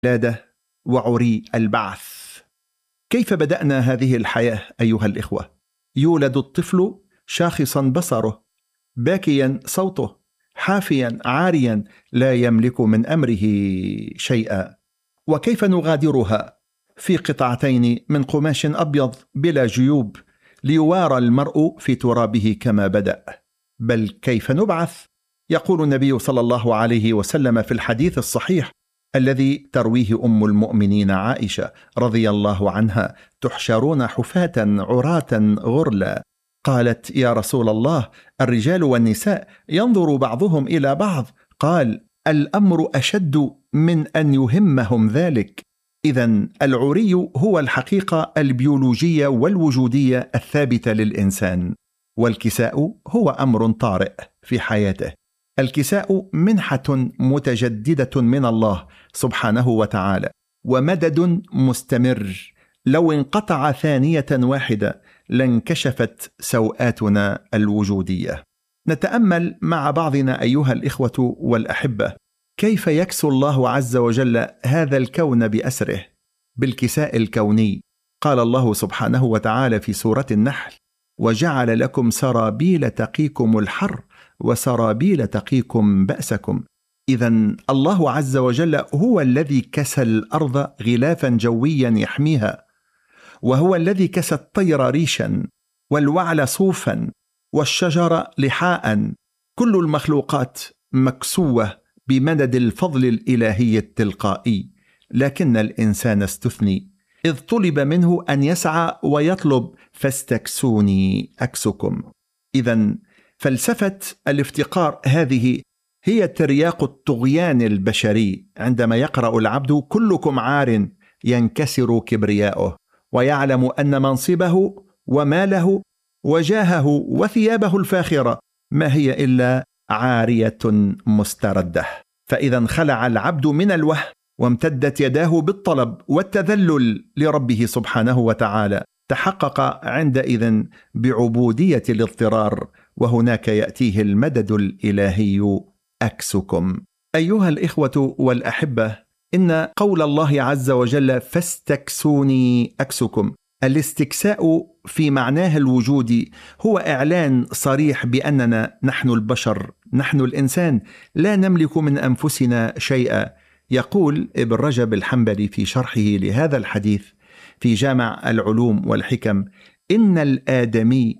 الولادة وعري البعث. كيف بدأنا هذه الحياة أيها الإخوة؟ يولد الطفل شاخصا بصره، باكيا صوته، حافيا عاريا، لا يملك من أمره شيئا. وكيف نغادرها في قطعتين من قماش أبيض بلا جيوب ليوارى المرء في ترابه كما بدأ؟ بل كيف نبعث؟ يقول النبي صلى الله عليه وسلم في الحديث الصحيح الذي ترويه أم المؤمنين عائشة رضي الله عنها: تحشرون حفاة عراة غرلا. قالت: يا رسول الله، الرجال والنساء ينظر بعضهم إلى بعض. قال: الأمر أشد من أن يهمهم ذلك. إذن العري هو الحقيقة البيولوجية والوجودية الثابتة للإنسان، والكساء هو أمر طارئ في حياته. الكساء منحة متجددة من الله سبحانه وتعالى، ومدد مستمر. لو انقطع ثانية واحدة لانكشفت سوءاتنا الوجودية. نتأمل مع بعضنا أيها الإخوة والأحبة كيف يكسو الله عز وجل هذا الكون بأسره بالكساء الكوني. قال الله سبحانه وتعالى في سورة النحل: وجعل لكم سرابيل تقيكم الحر وسرابيل تقيكم بأسكم. إذن الله عز وجل هو الذي كسى الأرض غلافا جويا يحميها، وهو الذي كسى الطير ريشا، والوعل صوفا، والشجر لحاء. كل المخلوقات مكسوة بمدد الفضل الإلهي التلقائي، لكن الإنسان استثني، إذ طلب منه أن يسعى ويطلب: فاستكسوني أكسكم. إذن فلسفة الافتقار هذه هي ترياق الطغيان البشري، عندما يقرأ العبد: كلكم عار ينكسر كبرياؤه، ويعلم أن منصبه وماله وجاهه وثيابه الفاخرة ما هي إلا عارية مستردة. فإذا انخلع العبد من الوهم وامتدت يداه بالطلب والتذلل لربه سبحانه وتعالى، تحقق عندئذ بعبودية الاضطرار، وهناك يأتيه المدد الإلهي: أكسكم. أيها الإخوة والأحبة، إن قول الله عز وجل: فاستكسوني أكسكم، الاستكساء في معناه الوجودي هو إعلان صريح بأننا نحن البشر، نحن الإنسان، لا نملك من أنفسنا شيئا. يقول ابن رجب الحنبلي في شرحه لهذا الحديث في جامع العلوم والحكم: إن الآدمي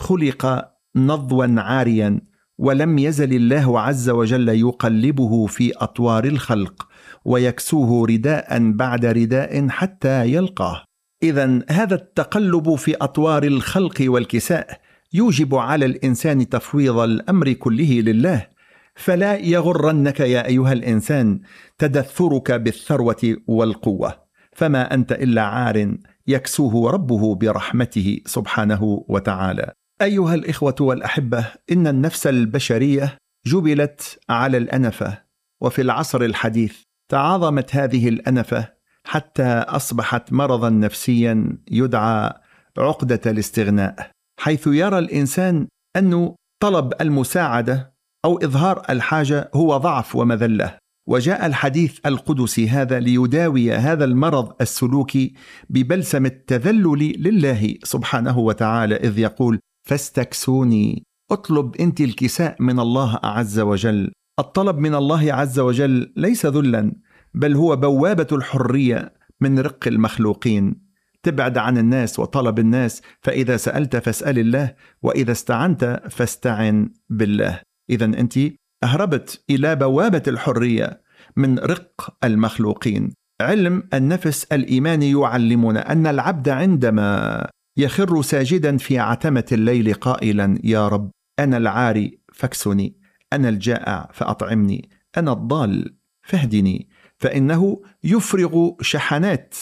خلق نضوا عاريا، ولم يزل الله عز وجل يقلبه في أطوار الخلق ويكسوه رداء بعد رداء حتى يلقاه. إذن هذا التقلب في أطوار الخلق والكساء يوجب على الإنسان تفويض الأمر كله لله. فلا يغرنك يا أيها الإنسان تدثرك بالثروة والقوة، فما أنت إلا عار يكسوه ربه برحمته سبحانه وتعالى. أيها الإخوة والأحبة، إن النفس البشرية جبلت على الأنفة، وفي العصر الحديث تعاظمت هذه الأنفة حتى أصبحت مرضا نفسيا يدعى عقدة الاستغناء، حيث يرى الإنسان أن طلب المساعدة أو إظهار الحاجة هو ضعف ومذلة. وجاء الحديث القدسي هذا ليداوي هذا المرض السلوكي ببلسم التذلل لله سبحانه وتعالى، إذ يقول: فاستكسوني. اطلب أنت الكساء من الله عز وجل. الطلب من الله عز وجل ليس ذلا، بل هو بوابة الحرية من رق المخلوقين. تبعد عن الناس وطلب الناس، فإذا سألت فاسأل الله، وإذا استعنت فاستعن بالله. إذن أنت أهربت إلى بوابة الحرية من رق المخلوقين. علم النفس الإيماني يعلمنا أن العبد عندما يخر ساجدا في عتمة الليل قائلا: يا رب، أنا العاري فاكسني، أنا الجائع فأطعمني، أنا الضال فاهدني، فإنه يفرغ شحنات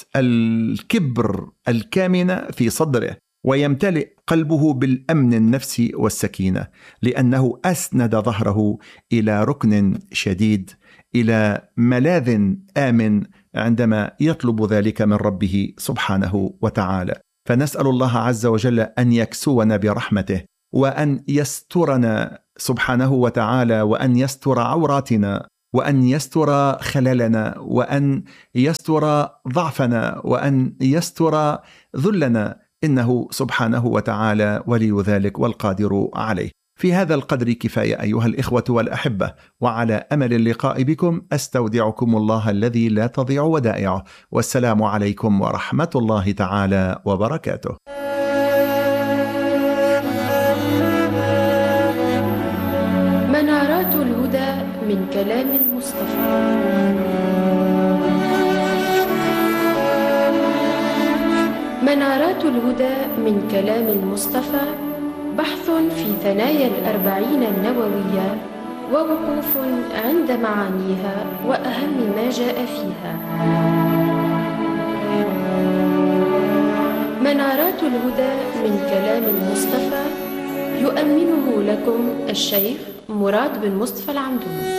الكبر الكامنة في صدره، ويمتلئ قلبه بالأمن النفسي والسكينة، لأنه أسند ظهره إلى ركن شديد، إلى ملاذ آمن عندما يطلب ذلك من ربه سبحانه وتعالى. فنسأل الله عز وجل أن يكسونا برحمته، وأن يسترنا سبحانه وتعالى، وأن يستر عوراتنا، وأن يستر خللنا، وأن يستر ضعفنا، وأن يستر ذلنا، إنه سبحانه وتعالى ولي ذلك والقادر عليه. في هذا القدر كفاية أيها الإخوة والأحبة، وعلى أمل اللقاء بكم أستودعكم الله الذي لا تضيع ودائعه، والسلام عليكم ورحمة الله تعالى وبركاته. منارات الهدى من كلام المصطفى. منارات الهدى من كلام المصطفى، بحث في ثنايا الأربعين النووية، ووقوف عند معانيها وأهم ما جاء فيها. منارات الهدى من كلام المصطفى يؤمنه لكم الشيخ مراد بن مصطفى العمدوني.